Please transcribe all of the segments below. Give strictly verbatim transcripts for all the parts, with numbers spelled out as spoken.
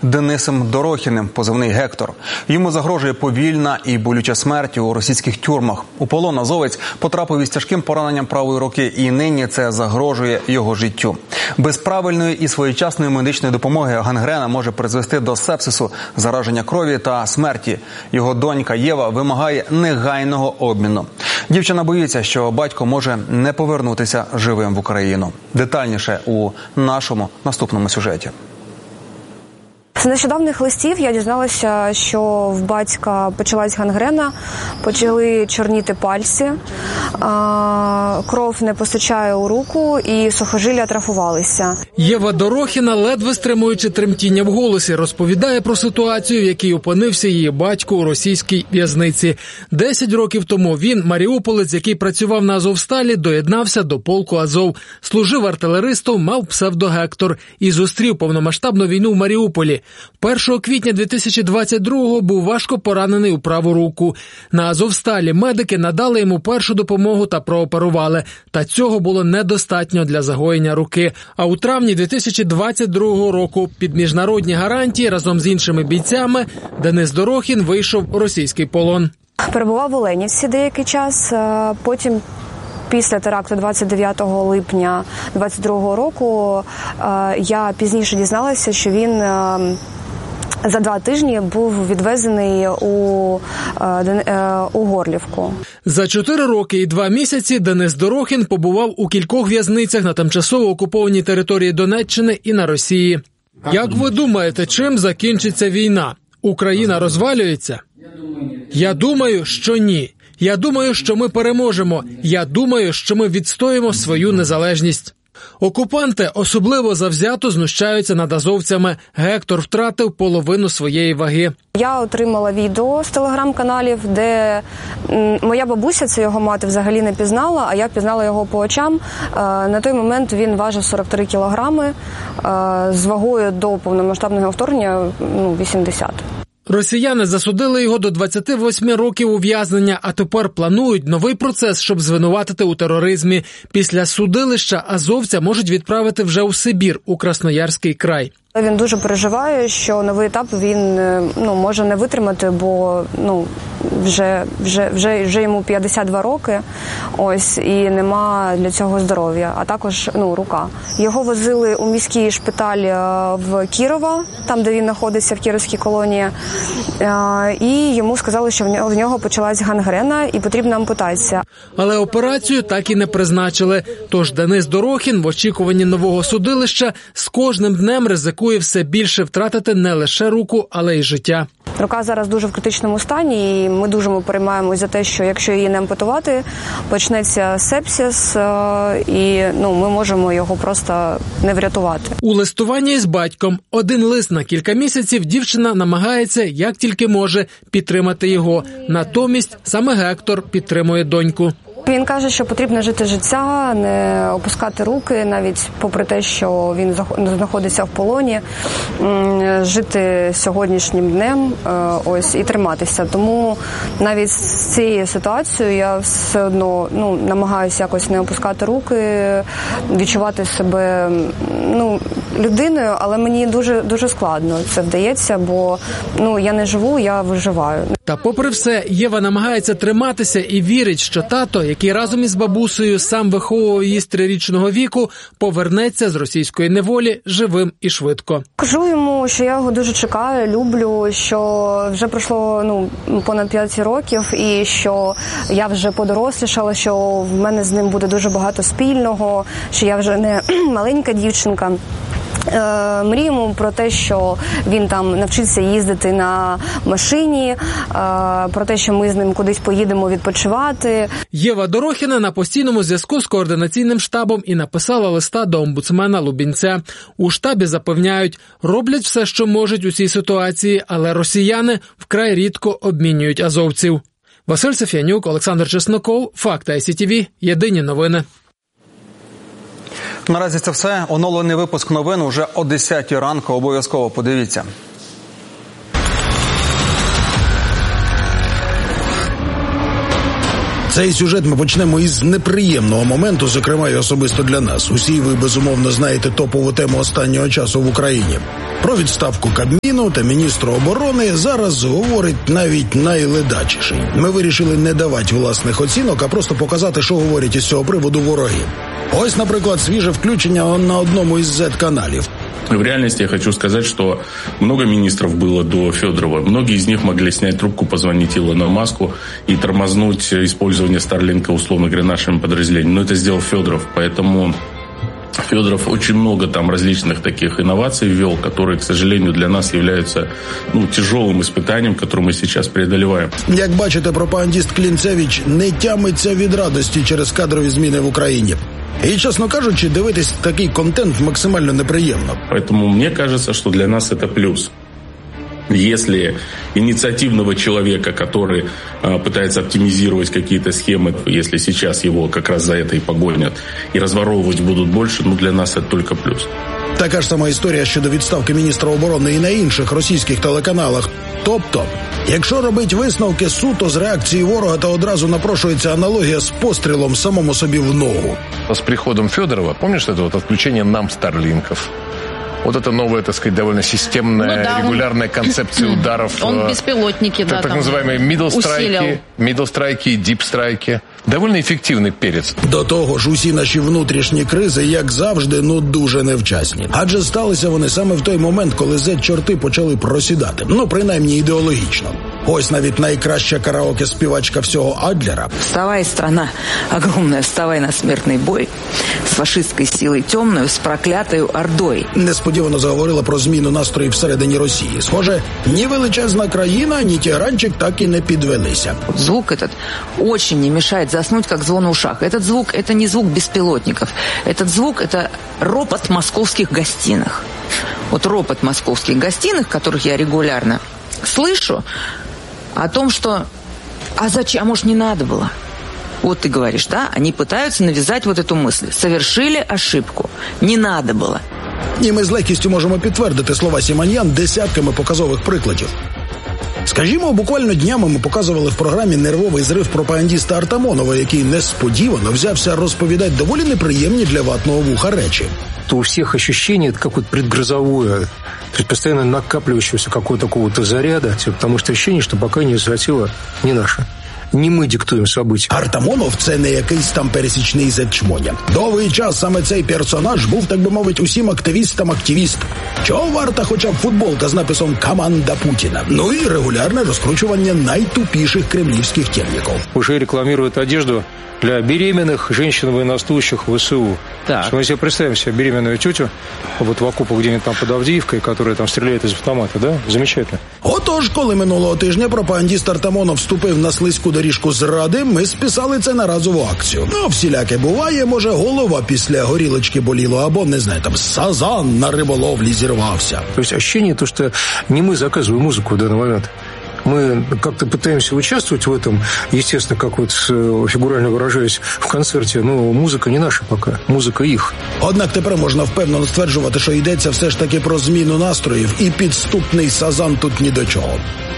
Денисом Дорохіним, позивний «Гектор». Йому загрожує повільна і болюча смерть у російських тюрмах. У полон азовець потрапив із тяжким пораненням правої руки, і нині це загрожує його життю. Без правильної і своєчасної медичної допомоги гангрена може призвести до сепсису, зараження крові та смерті. Його донька Єва вимагає негайного обміну. Дівчина боїться, що батько може не повернутися живим в Україну. Детальніше у нашому наступному сюжеті. З нещодавних листів я дізналася, що в батька почалась гангрена, почали чорніти пальці, кров не постачає у руку і сухожилля атрофувалися. Єва Дорохіна, ледве стримуючи тремтіння в голосі, розповідає про ситуацію, в якій опинився її батько у російській в'язниці. Десять років тому він, маріуполець, який працював на Азовсталі, доєднався до полку Азов, служив артилеристом, мав псевдо «Гектор» і зустрів повномасштабну війну в Маріуполі. першого квітня дві тисячі двадцять другого був важко поранений у праву руку. На Азовсталі медики надали йому першу допомогу та прооперували. Та цього було недостатньо для загоєння руки. А у травні дві тисячі двадцять другого року під міжнародні гарантії разом з іншими бійцями Денис Дорохін вийшов у російський полон. Перебував в Оленівці деякий час, потім після теракту двадцять дев'ятого липня двадцять другого року я пізніше дізналася, що він за два тижні був відвезений у, у Горлівку. За чотири роки і два місяці Денис Дорохін побував у кількох в'язницях на тимчасово окупованій території Донеччини і на Росії. Як ви думаєте, чим закінчиться війна? Україна розвалюється? Я думаю, що ні. Я думаю, що ми переможемо. Я думаю, що ми відстоїмо свою незалежність. Окупанти особливо завзято знущаються над азовцями. Гектор втратив половину своєї ваги. Я отримала відео з телеграм-каналів, де моя бабуся, це його мати, взагалі не пізнала, а я пізнала його по очам. На той момент він важив сорок три кілограми, з вагою до повномасштабного вторгнення ну, вісімдесят. Росіяни засудили його до двадцяти восьми років ув'язнення, а тепер планують новий процес, щоб звинуватити у тероризмі. Після судилища азовця можуть відправити вже у Сибір, у Красноярський край. Він дуже переживає, що новий етап він ну, може не витримати, бо ну, вже, вже, вже, вже йому п'ятдесят два роки, ось, і нема для цього здоров'я, а також ну, рука. Його возили у міський шпиталь в Кірова, там, де він знаходиться, в Кіровській колонії, і йому сказали, що в нього почалась гангрена і потрібна ампутація. Але операцію так і не призначили. Тож Денис Дорохін в очікуванні нового судилища з кожним днем ризикує все більше втратити не лише руку, але й життя. Рука зараз дуже в критичному стані, і ми дуже переймаємось за те, що якщо її не ампутувати, почнеться сепсис, і ну, ми можемо його просто не врятувати. У листуванні із батьком один лист на кілька місяців дівчина намагається, як тільки може, підтримати його. Натомість саме Гектор підтримує доньку. Він каже, що потрібно жити життя, не опускати руки, навіть попри те, що він знаходиться в полоні, жити сьогоднішнім днем ось, і триматися. Тому навіть з цією ситуацією я все одно ну, намагаюся якось не опускати руки, відчувати себе ну, людиною, але мені дуже, дуже складно це вдається, бо ну, я не живу, я виживаю. Та попри все, Єва намагається триматися і вірить, що тато, який разом із бабусею сам виховував її з трирічного віку, повернеться з російської неволі живим і швидко. Кажу йому, що я його дуже чекаю, люблю, що вже пройшло ну, понад п'ять років і що я вже подорослішала, що в мене з ним буде дуже багато спільного, що я вже не маленька дівчинка. Мріємо про те, що він там навчиться їздити на машині, про те, що ми з ним кудись поїдемо відпочивати. Єва Дорохіна на постійному зв'язку з координаційним штабом і написала листа до омбудсмена Лубінця. У штабі запевняють, роблять все, що можуть у цій ситуації, але росіяни вкрай рідко обмінюють азовців. Василь Софіянюк, Олександр Чесноков, Факти ай сі ті ві, єдині новини. Наразі це все. Оновлений випуск новин уже о десятій ранку. Обов'язково подивіться. Цей сюжет ми почнемо із неприємного моменту, зокрема і особисто для нас. Усі ви, безумовно, знаєте топову тему останнього часу в Україні. Про відставку Кабміну та міністру оборони зараз говорить навіть найледачіший. Ми вирішили не давати власних оцінок, а просто показати, що говорять із цього приводу вороги. Ось, наприклад, свіже включення на одному із зет-каналів. В реальности я хочу сказать, что много министров было до Федорова. Многие из них могли снять трубку, позвонить Илону Маску и тормознуть использование Старлинка, условно говоря, нашими подразделениями. Но это сделал Федоров, поэтому Федоров очень много там различных таких инноваций ввел, которые, к сожалению, для нас являются ну, тяжелым испытанием, которое мы сейчас преодолеваем. Як бачите, пропагандист Клінцевич не тямиться від радості через кадрові зміни в Україні. І, чесно кажучи, дивитись такий контент максимально неприємно. Поэтому мне кажется, что для нас это плюс. Если инициативного человека, который э, пытается оптимизировать какие-то схемы, если сейчас его как раз за это и погонят, и разворовывать будут больше, ну для нас это только плюс. Така ж сама історія щодо відставки міністра оборони і на інших російських телеканалах. Тобто, якщо робить висновки суто з реакції ворога, то одразу напрошується аналогія з пострілом самому собі в ногу. С приходом Федорова, помнишь это вот отключение нам старлинков? Вот это новая, так сказать, довольно системная, ну, да, регулярная он... концепция ударов. Он беспилотники, да, так, так называемые middle strike, middle strike и deep strike. Довольно ефективний перець. До того ж, усі наші внутрішні кризи, як завжди, ну дуже невчасні. Адже сталися вони саме в той момент, коли зет-чорти почали просідати. Ну, принаймні ідеологічно. Ось навіть найкраща караоке-співачка всього Адлера. «Вставай, страна огромная, вставай на смертный бой с фашистской силой темною, с проклятою ордой». Несподівано заговорила про зміну настроїв всередині Росії. Схоже, ні величезна країна, ні тігранчик так і не підвелися. Звук этот очень не мешает заснуть, как звон в ушах. Этот звук – это не звук беспилотников. Этот звук – это ропот московских гостиных. Вот ропот московских гостиных, которых я регулярно слышу, о том, что «а зачем? А может, не надо было?» Вот ты говоришь, да? Они пытаются навязать вот эту мысль. Совершили ошибку. Не надо было. І ми з легкістю можемо підтвердити слова Сімоньян десятками показових прикладів. Скажімо, буквально днями ми показували в програмі нервовий зрив пропагандиста Артамонова, який несподівано взявся розповідати доволі неприємні для ватного вуха речі. То у всех ощущение это какое-то предгрозовое, то есть постоянно накапливающегося какого-то такого-то заряда, потому что ощущение, что пока инициатива не наша. Не ми диктуємо события. Артамонов – це не якийсь там пересічний зетчмоня. Довгий час саме цей персонаж був, так би мовити, усім активістам активіст. Чого варта хоча б футболка з написом «Команда Путіна». Ну і регулярне розкручування найтупіших кремлівських темників. Уже рекламируют одежду для беременных женщин-военнослужащих ВСУ. Так. Мы себе представим себе беременную тетю вот в окопах где-нибудь там под Авдіївкою, которая там стреляет из автомата, да? Замечательно. Отож, коли минулого тижня пропагандист Артамонов вступив на слизьку доріжку зради, ми списали це на разову акцію. Ну, всіляке буває, може голова після горілочки боліла, або, не знаю, там сазан на риболовлі зірвався. То есть ощущение, то, что не мы заказываем музыку в данный момент. Мы как-то пытаемся участвовать в этом, естественно, как вот фигурально выражаясь, в концерте, но музыка не наша пока, музыка їх. Однак тепер можна впевнено стверджувати, що йдеться все ж таки про зміну настроїв, і підступний сазан тут ні до чого.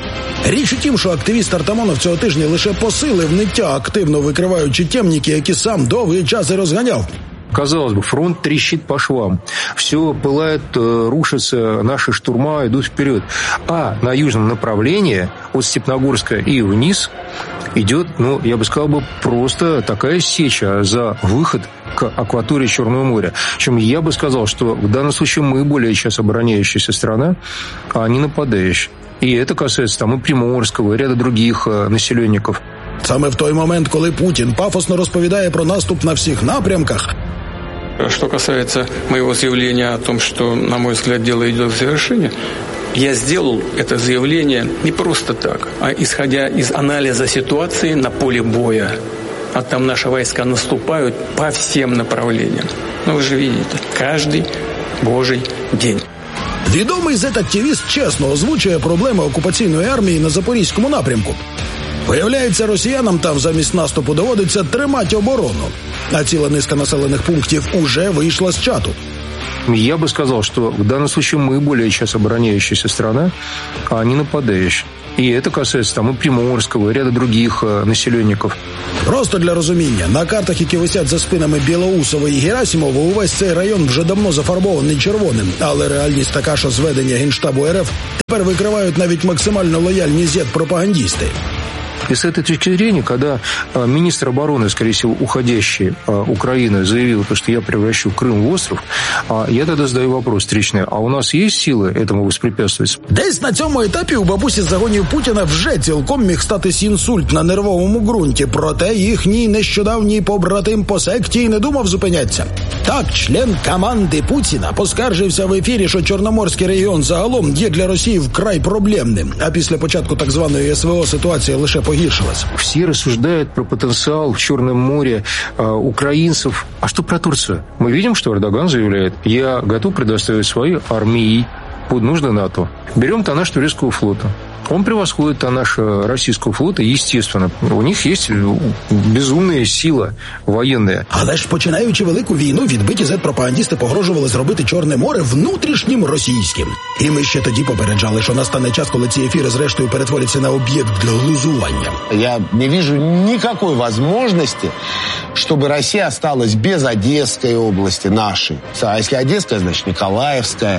Річ у тім, що активіст Артамонов цього тижня лише посилив ниття, активно викриваючи темники, які сам довгий час і розганяв. Казалось бы, фронт трещит по швам. Все пылает, рушится, наши штурма идут вперед. А на южном направлении, от Степногорска и вниз, идет, ну, я бы сказал, бы, просто такая сеча за выход к акватории Черного моря. Причем я бы сказал, что в данном случае мы более сейчас обороняющаяся страна, а не нападающая. И это касается там и Приморского, и ряда других населенников. Саме в той момент, коли Путін пафосно розповідає про наступ на всіх напрямках. Что касается моего заявления о том, что, на мой взгляд, дело идет к завершению, я сделал это заявление не просто так, а исходя из анализа ситуации на поле боя. А там наши войска наступают по всем направлениям. Ну, вы же видите, каждый божий день. Відомий зет-активіст чесно озвучує проблеми окупаційної армії на Запорізькому напрямку. Виявляється, росіянам там замість наступу доводиться тримати оборону, а ціла низка населених пунктів уже вийшла з чату. Я бы сказал, что в данном случае мы более сейчас обороняющаяся страна, а не нападающая. И это касается там и Приморского, и ряда других э, населенников. Просто для розуміння, на картах, які висять за спинами Білоусова і Герасимова, увесь цей район вже давно зафарбований червоним. Але реальність така, що зведення Генштабу РФ тепер викривають навіть максимально лояльні зет-пропагандісти. И с этой точки зрения, когда э, министр обороны, скорее всего, уходящий э, Украины, заявил, что я превращу Крым в остров, э, я тогда задаю вопрос встречный, а у нас есть силы этому воспрепятствовать? Десь на цьому етапі у бабусі з загонів Путіна вже цілком міг статись інсульт на нервовому ґрунті, проте їхній нещодавній побратим по секті й не думав зупинятися. Так, член команди Путіна поскаржився в ефірі, що Чорноморський регіон загалом є для Росії вкрай проблемним, а після початку так званої СВО ситуація лише погіршилась. Все рассуждают про потенциал в Черном море э, украинцев. А что про Турцию? Мы видим, что Эрдоган заявляет, я готов предоставить свои армии под нужды НАТО. Берем тоннаж турецкого флота. Он превосходит тоннаж российского флота, естественно. У них есть безумная сила воєнна. Але ж починаючи Велику війну, відбиті зет-пропагандісти погрожували зробити Чорне море внутрішнім російським. І ми ще тоді попереджали, що настане час, коли ці ефіри зрештою перетворяться на об'єкт для глузування. Я не вижу никакой возможности, чтобы Россия осталась без Одесской области нашей. А если Одесская, значит Николаевская.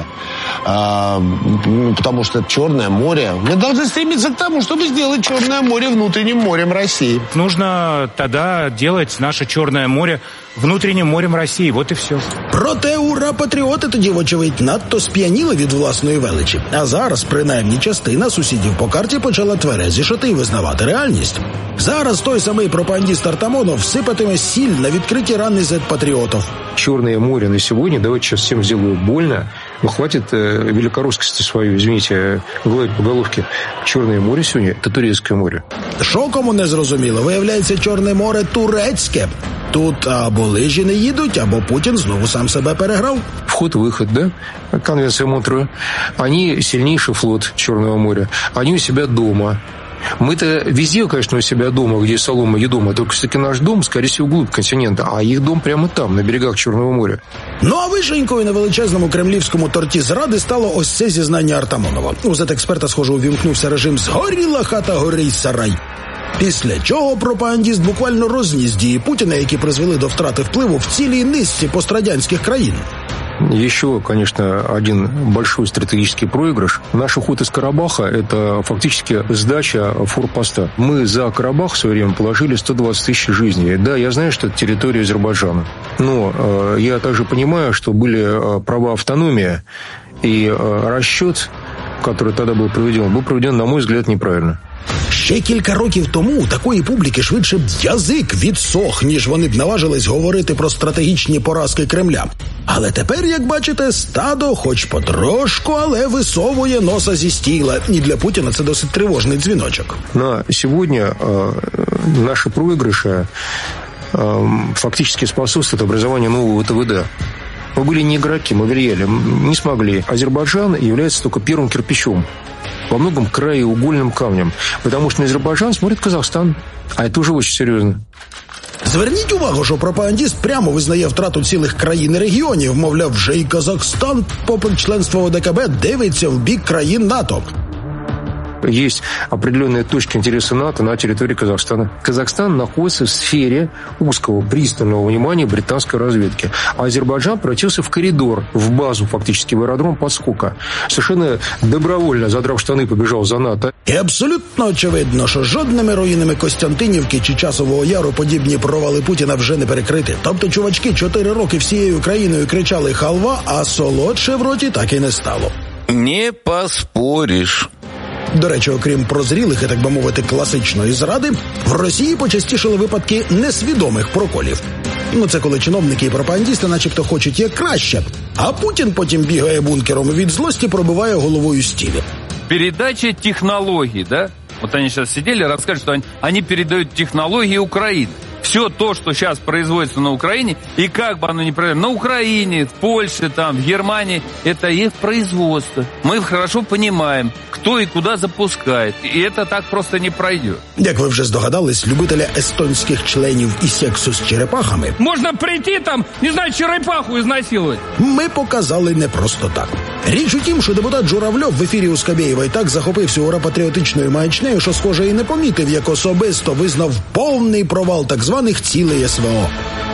А, потому что это Черное море. Мы должны стремиться к тому, чтобы сделать Черное море внутренним морем России. Нужно тогда делать наше Черное море внутреннім морем Росії, от і все. Проте ура-патріоти тоді, вочевидь, надто сп'яніли від власної величі. А зараз, принаймні, частина сусідів по карті почала тверезішати і визнавати реальність. Зараз той самий пропагандист Артамонов сипатиме сіль на відкриті рани зет-патріотів. Черное море на сегодня, давайте сейчас всем сделаю больно, но хватит э, великорусскости свою, извините, гладить по головке. Черное море сегодня – это Турецкое море. Що кому не зрозуміло, виявляється, Чорне море турецьке. Тут або лижі не їдуть, або Путін знову сам себе переграв. Вход-выход, да? Конвенция Монтрео. Они сильнейший флот Черного моря. Они у себя дома. Мы-то везде, конечно, у себя дома, где солома и дома, только все-таки наш дом, скорее всего, вглубь континента, а их дом прямо там, на берегах Чорного моря. Ну, а вишенькою на величезному кремлівському торті зради стало ось це зізнання Артамонова. У зет-експерта, схоже, увімкнувся режим «Згоріла хата, горій сарай». Після чого пропагандіст буквально розніс дії Путіна, які призвели до втрати впливу в цілій низці пострадянських країн. Еще, конечно, один большой стратегический проигрыш. Наш уход из Карабаха – это фактически сдача форпоста. Мы за Карабах в свое время положили сто двадцать тысяч жизней. Да, я знаю, что это территория Азербайджана. Но э, я также понимаю, что были э, права автономии, и э, расчет, который тогда был проведен, был проведен, на мой взгляд, неправильно. Ще кілька років тому у такої публіки швидше б язик відсох, ніж вони б наважились говорити про стратегічні поразки Кремля. Але тепер, як бачите, стадо хоч потрошку, але висовує носа зі стіла. І для Путіна це досить тривожний дзвіночок. На сегодня э, наши проигрыши э, фактически способствуют образованию нового ТВД. Мы были не игроки, мы влияли, не смогли. Азербайджан является только первым кирпичом. Во многом краеугольным камнем. Потому что на Азербайджан смотрит Казахстан. А это уже очень серьезно. Зверніть увагу, що пропагандист прямо визнає втрату цілих країн і регіонів. Мовляв, вже і Казахстан, попри членство в ОДКБ, дивиться в бік країн НАТО. Есть определенные точки интереса НАТО на территории Казахстана. Казахстан находится в сфере узкого, пристального внимания британской разведки. А Азербайджан превратился в коридор, в базу фактически, в аэродром подскока. Совершенно добровольно, задрав штаны, побежал за НАТО. І абсолютно очевидно, що жодними руїнами Костянтинівки чи Часового Яру подібні провали Путіна вже не перекрити. Тобто чувачки чотири роки всією країною кричали «халва», а солодше в роті так і не стало. Не поспориш. До речі, окрім прозрілих і, так би мовити, класичної зради, в Росії почастішали випадки несвідомих проколів. Ну, це коли чиновники і пропагандісти начебто хочуть як краще, а Путін потім бігає бункером і від злості пробиває головою стіни. Передача технологий, да? Вот они сейчас сидели, расскажут, что они, они передают технологии Украины. Все то, что сейчас производится на Украине, и как бы оно ни производилось, на Украине, в Польше, там, в Германии, это их производство. Мы хорошо понимаем, кто и куда запускает. И это так просто не пройдет. Як ви вже здогадались, любителя естонських членів і сексу з черепахами... Можна прийти там, не знаю, черепаху ізнасилувати. Ми показали не просто так. Річ у тім, що депутат Журавльов в ефірі у Скабєєва і так захопився ура-патріотичною маячнею, що, схоже, і не помітив, як особисто визнав повний провал так званих цілей СВО.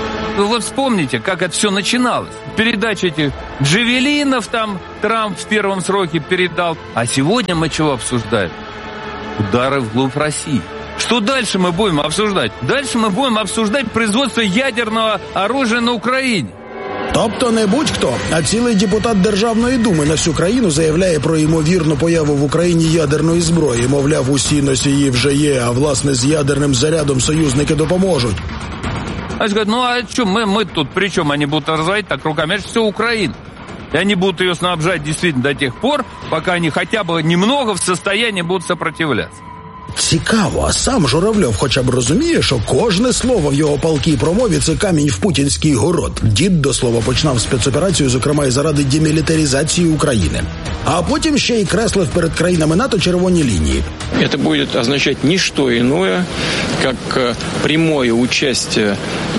Вы вспомните, как это все начиналось. Передача этих джавелинов там Трамп в первом сроке передал. А сегодня мы чего обсуждаем? Удары вглубь России. Что дальше мы будем обсуждать? Дальше мы будем обсуждать производство ядерного оружия на Украине. Тобто не будь-хто, а цілий депутат Державної думи на всю країну заявляє про ймовірну появу в Україні ядерної зброї. Мовляв, усі носії вже є, а власне з ядерним зарядом союзники допоможуть. Они говорят, ну а что, мы, мы тут при чем? Они будут разводить так руками, это все Украина. И они будут ее снабжать действительно до тех пор, пока они хотя бы немного в состоянии будут сопротивляться. Цікаво, а сам Журавльов хоча б розуміє, що кожне слово в його палкій промові – це камінь в путінський город. Дід, до слова, починав спецоперацію, зокрема і заради демілітаризації України. А потім ще й креслив перед країнами НАТО червоні лінії. Это будет означать не что иное, как прямое участие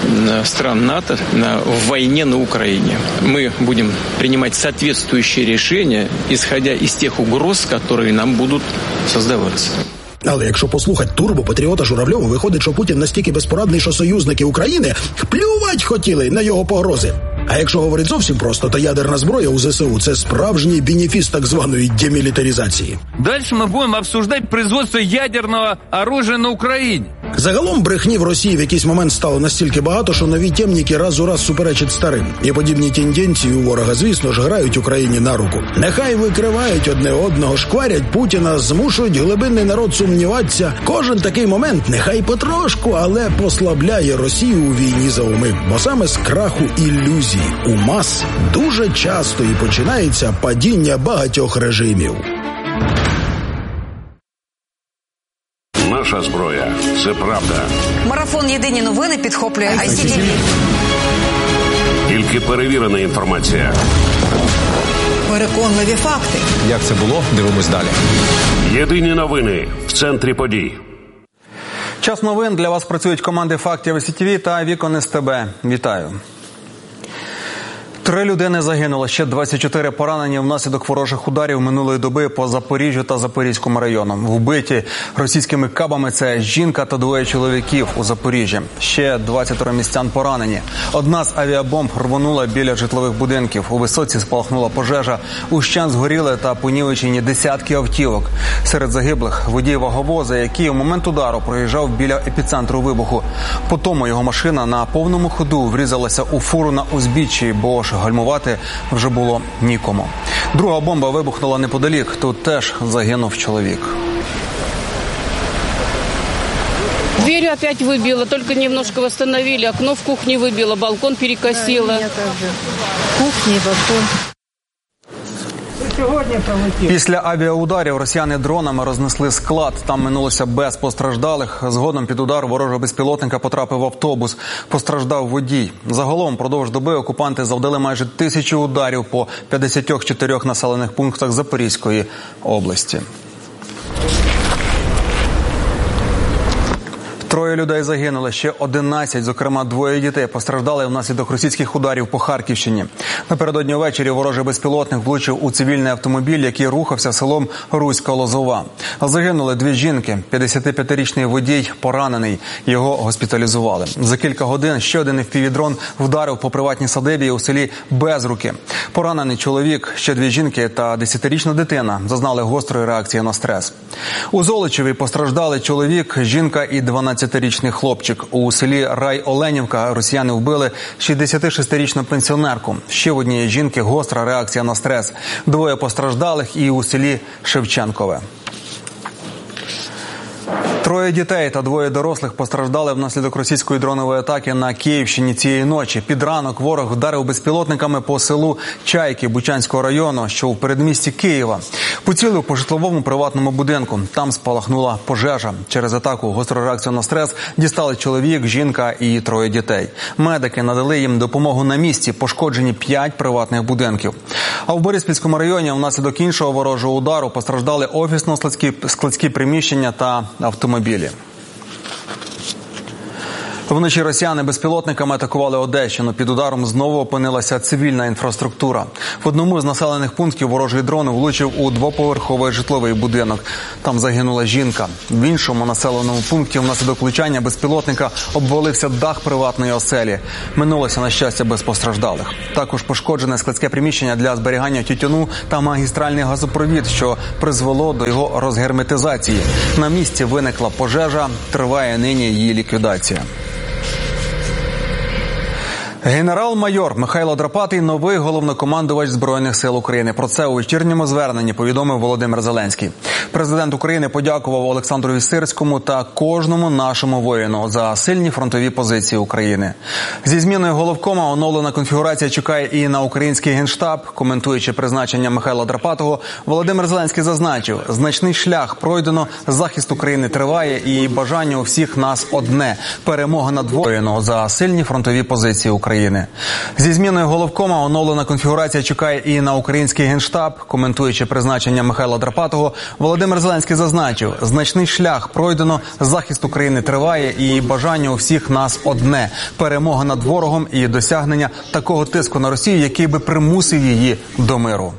стран НАТО в войне на Украине. Мы будем принимать соответствующие решения, исходя из тех угроз, которые нам будут создаваться. Але якщо послухати турбопатріота Журавльова, виходить, що Путін настільки безпорадний, що союзники України плювать хотіли на його погрози. А якщо говорить зовсім просто, то ядерна зброя у ЗСУ – це справжній бенефіс так званої демілітаризації. Дальше ми будемо обсуждати производство ядерного оружия на Україні. Загалом брехні в Росії в якийсь момент стало настільки багато, що нові темніки раз у раз суперечать старим. І подібні тенденції у ворога, звісно ж, грають Україні на руку. Нехай викривають одне одного, шкварять Путіна, змушують глибинний народ сумніватися. Кожен такий момент, нехай потрошку, але послабляє Росію у війні за уми. Бо саме з краху ілюзій у мас дуже часто і починається падіння багатьох режимів. Наша зброя – це правда. Марафон «Єдині новини» підхоплює ай сі ті ві. Тільки перевірена інформація. Переконливі факти. Як це було? Дивимось далі. Єдині новини в центрі подій. Час новин. Для вас працюють команди «Фактів» ай сі ті ві та «Вікон ес те бе». Вітаю. Три людини загинули, ще двадцять чотири поранені внаслідок ворожих ударів минулої доби по Запоріжжю та Запорізькому районам. Вбиті російськими кабами – це жінка та двоє чоловіків у Запоріжжі. Ще двадцять містян поранені. Одна з авіабомб рвонула біля житлових будинків. У Висоці спалахнула пожежа. Ущент згоріли та понівечені десятки автівок. Серед загиблих – водій ваговоза, який у момент удару проїжджав біля епіцентру вибуху. Потім його машина на повному ходу врізалася у фуру на узбіччі, бо ж гальмувати вже було нікому. Друга бомба вибухнула неподалік. Тут теж загинув чоловік. Дверь опять выбило, только немножко восстановили. Окно в кухне выбило, балкон перекосило. Да, кухня, балкон. Після авіаударів росіяни дронами рознесли склад. Там минулося без постраждалих. Згодом під удар ворожого безпілотника потрапив автобус. Постраждав водій. Загалом продовж доби окупанти завдали майже тисячу ударів по п'ятдесяти чотирьох населених пунктах Запорізької області. Троє людей загинули, ще одинадцять, зокрема двоє дітей, постраждали внаслідок російських ударів по Харківщині. Напередодні ввечері ворожий безпілотник влучив у цивільний автомобіль, який рухався селом Руська-Лозова. Загинули дві жінки, п'ятдесятип'ятирічний водій поранений, його госпіталізували. За кілька годин ще один еф пі ві-дрон вдарив по приватній садибі у селі Безруки. Поранений чоловік, ще дві жінки та десятирічна дитина зазнали гострої реакції на стрес. У Золочеві постраждали чоловік, жінка і дванадцятирічний хлопчик. У селі Рай-Оленівка росіяни вбили шістдесятишестирічну пенсіонерку. Ще в однієї жінки гостра реакція на стрес. Двоє постраждалих і у селі Шевченкове. Троє дітей та двоє дорослих постраждали внаслідок російської дронової атаки на Київщині цієї ночі. Під ранок ворог вдарив безпілотниками по селу Чайки Бучанського району, що у передмісті Києва. Поцілив по житловому приватному будинку. Там спалахнула пожежа. Через атаку гостру реакцію на стрес дістали чоловік, жінка і троє дітей. Медики надали їм допомогу на місці. Пошкоджені п'ять приватних будинків. А в Бориспільському районі внаслідок іншого ворожого удару постраждали офісно-складські приміщення та автомобілі. Вночі росіяни безпілотниками атакували Одещину. Під ударом знову опинилася цивільна інфраструктура. В одному з населених пунктів ворожий дрон влучив у двоповерховий житловий будинок. Там загинула жінка. В іншому населеному пункті внаслідок влучання безпілотника обвалився дах приватної оселі. Минулося, на щастя, без постраждалих. Також пошкоджене складське приміщення для зберігання тютюну та магістральний газопровід, що призвело до його розгерметизації. На місці виникла пожежа, триває нині її ліквідація. Генерал-майор Михайло Драпатий – новий головнокомандувач Збройних сил України. Про це у вечірньому зверненні повідомив Володимир Зеленський. Президент України подякував Олександру Сирському та кожному нашому воїну за сильні фронтові позиції України. Зі зміною головкома оновлена конфігурація чекає і на український Генштаб. Коментуючи призначення Михайла Драпатого, Володимир Зеленський зазначив, значний шлях пройдено, захист України триває і бажання у всіх нас одне – перемога над воїном за сильні фронтові позиції України. України. Зі зміною головкома оновлена конфігурація чекає і на український Генштаб. Коментуючи призначення Михайла Драпатого, Володимир Зеленський зазначив, значний шлях пройдено, захист України триває і бажання у всіх нас одне – перемога над ворогом і досягнення такого тиску на Росію, який би примусив її до миру.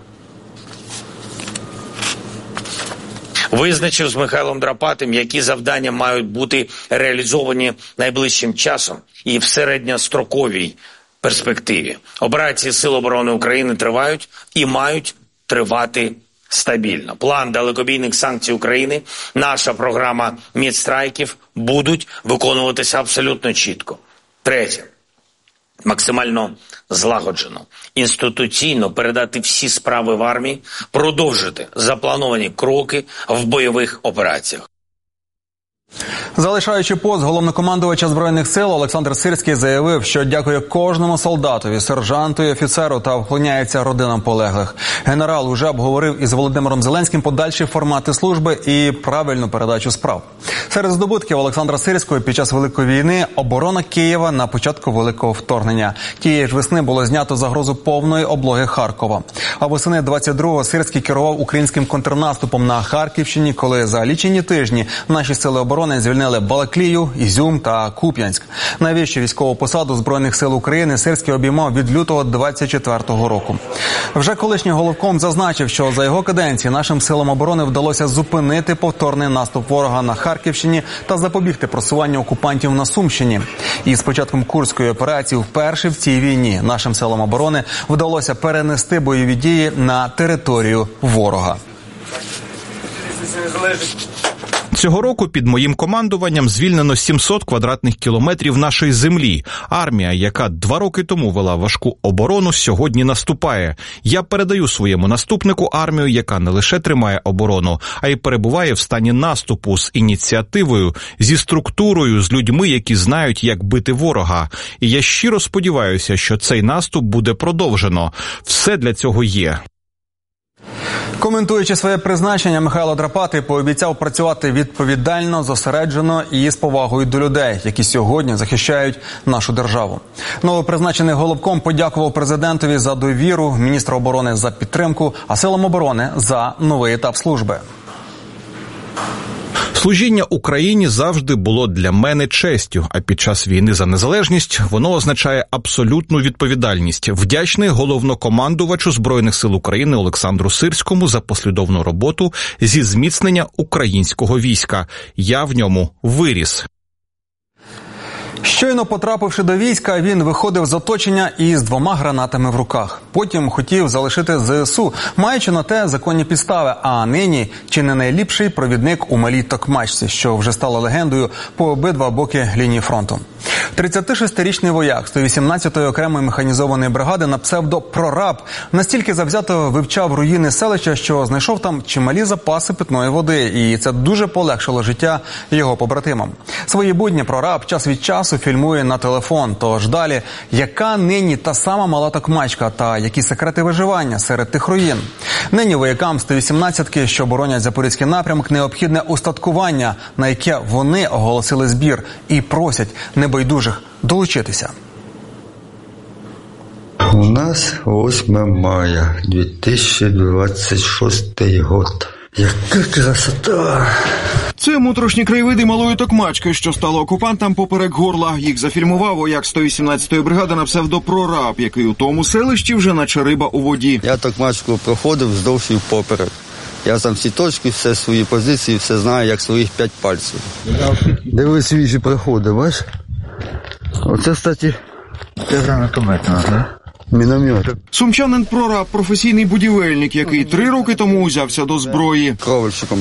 Визначив з Михайлом Драпатим, які завдання мають бути реалізовані найближчим часом і в середньостроковій перспективі. Операції Сил оборони України тривають і мають тривати стабільно. План далекобійних санкцій України, наша програма мідстрайків будуть виконуватися абсолютно чітко. Третє. Максимально злагоджено, інституційно передати всі справи в армії, продовжити заплановані кроки в бойових операціях. Залишаючи пост головнокомандувача Збройних сил, Олександр Сирський заявив, що дякує кожному солдатові, сержанту і офіцеру та вклоняється родинам полеглих. Генерал уже обговорив із Володимиром Зеленським подальші формати служби і правильну передачу справ. Серед здобутків Олександра Сирського під час Великої війни – оборона Києва на початку Великого вторгнення. Тієї ж весни було знято загрозу повної облоги Харкова. А восени двадцять другого Сирський керував українським контрнаступом на Харківщині, коли за лічені тижні наші сили оборони звільнили Балаклію, Ізюм та Куп'янськ. Найвищу військову посаду Збройних сил України Сирський обіймав від лютого двадцять четвертого року. Вже колишній головком зазначив, що за його каденції нашим силам оборони вдалося зупинити повторний наступ ворога на Харківщині та запобігти просуванню окупантів на Сумщині. І з початком Курської операції вперше в цій війні нашим силам оборони вдалося перенести бойові дії на територію ворога. Цього року під моїм командуванням звільнено сімсот квадратних кілометрів нашої землі. Армія, яка два роки тому вела важку оборону, сьогодні наступає. Я передаю своєму наступнику армію, яка не лише тримає оборону, а й перебуває в стані наступу з ініціативою, зі структурою, з людьми, які знають, як бити ворога. І я щиро сподіваюся, що цей наступ буде продовжено. Все для цього є. Коментуючи своє призначення, Михайло Драпатий пообіцяв працювати відповідально, зосереджено і з повагою до людей, які сьогодні захищають нашу державу. Новопризначений головком подякував президентові за довіру, міністру оборони за підтримку, а силам оборони за новий етап служби. Служіння Україні завжди було для мене честю, а під час війни за незалежність воно означає абсолютну відповідальність. Вдячний головнокомандувачу Збройних сил України Олександру Сирському за послідовну роботу зі зміцнення українського війська. Я в ньому виріс. Щойно потрапивши до війська, він виходив з оточення із двома гранатами в руках. Потім хотів залишити ЗСУ, маючи на те законні підстави, а нині чи не найліпший провідник у малій Токмачці, що вже стало легендою по обидва боки лінії фронту. тридцятишестирічний вояк сто вісімнадцятої окремої механізованої бригади на псевдо «Прораб» настільки завзято вивчав руїни селища, що знайшов там чималі запаси питної води, і це дуже полегшило життя його побратимам. Свої будні «Прораб» час від часу фільмує на телефон, тож далі, яка нині та сама мала Токмачка та які секрети виживання серед тих руїн. Нині воякам сто вісімнадцятки, що боронять Запорізький напрямок, необхідне устаткування, на яке вони оголосили збір і просять небайдужих долучитися. У нас восьмого мая дві тисячі двадцять шостий год. Яка красота! Це моторошні краєвиди малої Токмачки, що стало окупантам поперек горла. Їх зафільмував вояк сто вісімнадцятої бригади на псевдо Прораб, який у тому селищі вже наче риба у воді. Я Токмачку проходив вздовж і поперек. Я там всі точки, все свої позиції, все знаю, як своїх п'ять пальців. Диви свіжі проходи, бачиш? Оце, кстати, це гранатометна, ага. Міномет. Сумчанин Прораб – професійний будівельник, який три роки тому узявся до зброї. Кровельщиком